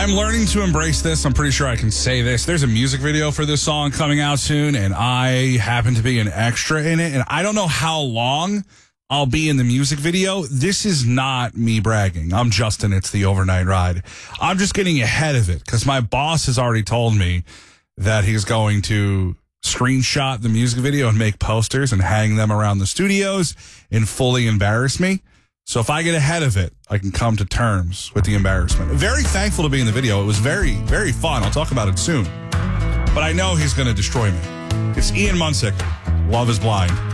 I'm learning to embrace this. I'm pretty sure I can say this. There's a music video for this song coming out soon, and I happen to be an extra in it. And I don't know how long I'll be in the music video. This is not me bragging. I'm Justin. It's the overnight ride. I'm just getting ahead of it because my boss has already told me that he's going to screenshot the music video and make posters and hang them around the studios and fully embarrass me. So if I get ahead of it, I can come to terms with the embarrassment. Very thankful to be in the video. It was very, very fun. I'll talk about it soon. But I know he's going to destroy me. It's Ian Munsick. Love is Blind.